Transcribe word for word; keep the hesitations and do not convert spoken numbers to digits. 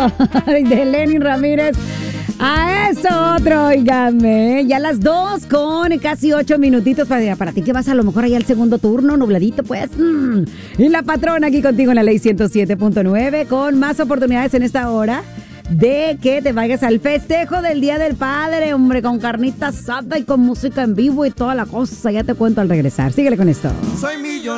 de Lenin Ramírez. A eso otro, oígame. Ya las dos con casi ocho minutitos para, para ti que vas a lo mejor allá al segundo turno, nubladito, pues. Mm. Y la patrona aquí contigo en la ley ciento siete punto nueve con más oportunidades en esta hora de que te vayas al festejo del Día del Padre, hombre, con carnita asada y con música en vivo y toda la cosa. Ya te cuento al regresar. Síguele con esto. Soy millonario.